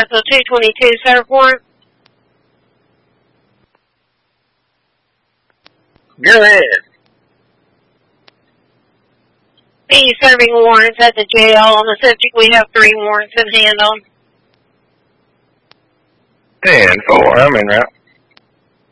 Clarksville 222 serve warrant. Go ahead. The serving warrants at the jail. On the subject, we have 3 warrants in hand on. 10-4, I'm in route.